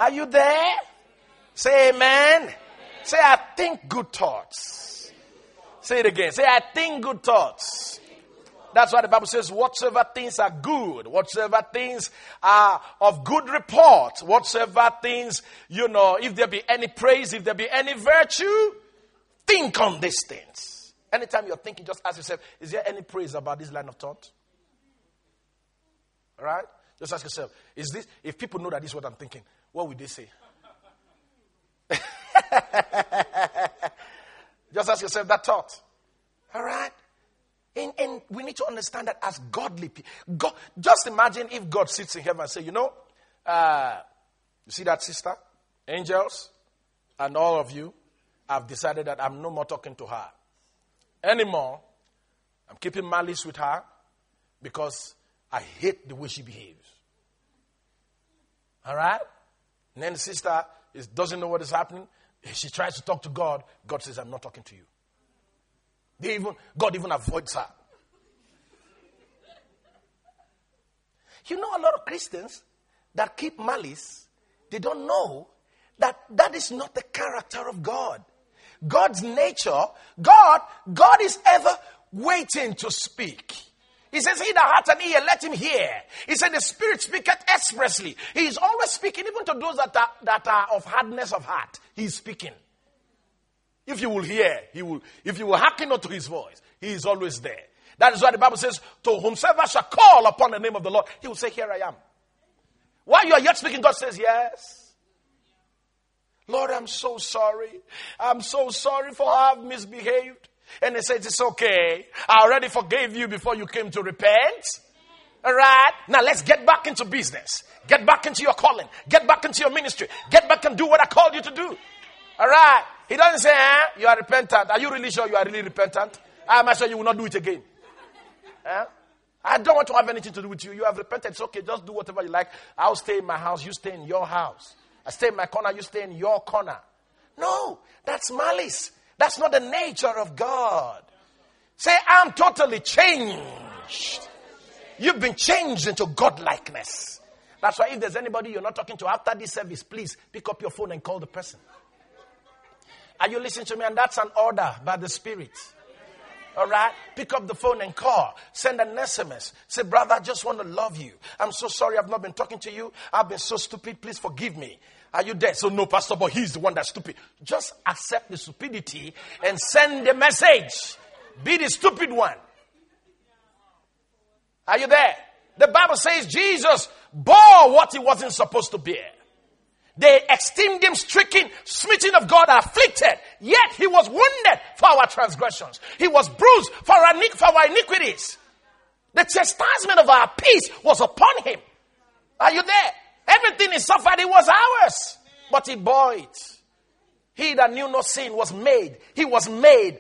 Are you there? Say amen. Say, I think good thoughts. Say it again. Say, I think good thoughts. That's why the Bible says, whatsoever things are good, whatsoever things are of good report, whatsoever things, if there be any praise, if there be any virtue, think on these things. Anytime you're thinking, just ask yourself, is there any praise about this line of thought? All right? Just ask yourself, if people know that this is what I'm thinking, what would they say? Just ask yourself that thought. All right? And we need to understand that as godly people. God, just imagine if God sits in heaven and says, you see that sister? Angels and all of you have decided that I'm no more talking to her anymore. I'm keeping malice with her because I hate the way she behaves. All right? And then the sister doesn't know what is happening. She tries to talk to God. God says, I'm not talking to you. God even avoids her. A lot of Christians that keep malice, they don't know that is not the character of God. God's nature, God is ever waiting to speak. He says, he that hath an ear, let him hear. He said, the Spirit speaketh expressly. He is always speaking, even to those that are of hardness of heart. He is speaking. If you will hear, if you will hearken unto his voice, he is always there. That is why the Bible says, to whomsoever shall call upon the name of the Lord, he will say, here I am. While you are yet speaking, God says, yes. Lord, I'm so sorry. I'm so sorry for how I've misbehaved. And he says, it's okay. I already forgave you before you came to repent. All right. Now let's get back into business. Get back into your calling. Get back into your ministry. Get back and do what I called you to do. All right. He doesn't say, you are repentant. Are you really sure you are really repentant? I'm sure you will not do it again. I don't want to have anything to do with you. You have repented. It's okay. Just do whatever you like. I'll stay in my house. You stay in your house. I stay in my corner. You stay in your corner. No, that's malice. That's not the nature of God. Say, I'm totally changed. You've been changed into God-likeness. That's why if there's anybody you're not talking to after this service, please pick up your phone and call the person. Are you listening to me? And that's an order by the Spirit. All right? Pick up the phone and call. Send an SMS. Say, brother, I just want to love you. I'm so sorry I've not been talking to you. I've been so stupid. Please forgive me. Are you there? So no, Pastor, but he's the one that's stupid. Just accept the stupidity and send the message. Be the stupid one. Are you there? The Bible says Jesus bore what he wasn't supposed to bear. They esteemed him stricken, smitten of God, afflicted. Yet he was wounded for our transgressions. He was bruised for our iniquities. The chastisement of our peace was upon him. Are you there? Everything he suffered, it was ours. But he bore it. He that knew no sin was made. He was made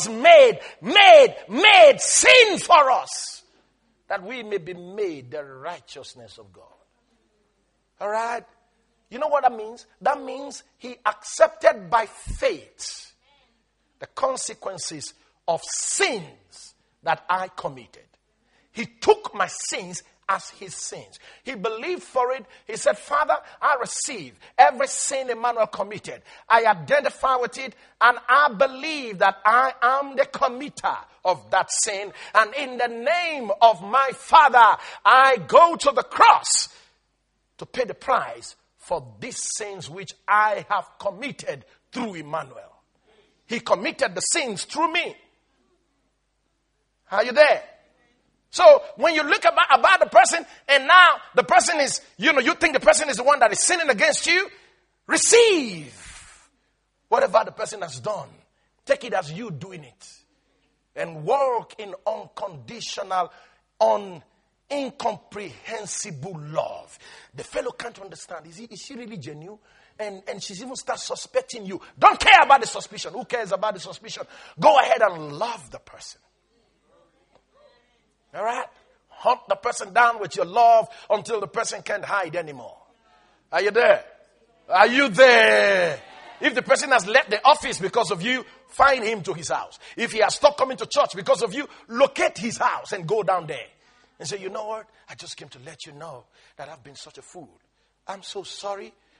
sin for us. That we may be made the righteousness of God. All right? You know what that means? That means he accepted by faith the consequences of sins that I committed. He took my sins as his sins. He believed for it. He said, Father, I receive every sin Emmanuel committed. I identify with it, and I believe that I am the committer of that sin. And in the name of my Father, I go to the cross to pay the price for these sins which I have committed through Emmanuel. He committed the sins through me. Are you there? So when you look about the person, and now the person is, you think the person is the one that is sinning against you, receive whatever the person has done. Take it as you doing it. And walk in unconditional, incomprehensible love. The fellow can't understand. Is she really genuine? And she's even start suspecting you. Don't care about the suspicion. Who cares about the suspicion? Go ahead and love the person. All right? Hunt the person down with your love until the person can't hide anymore. Are you there? Are you there? If the person has left the office because of you, find him to his house. If he has stopped coming to church because of you, locate his house and go down there. And say, you know what? I just came to let you know that I've been such a fool. I'm so sorry.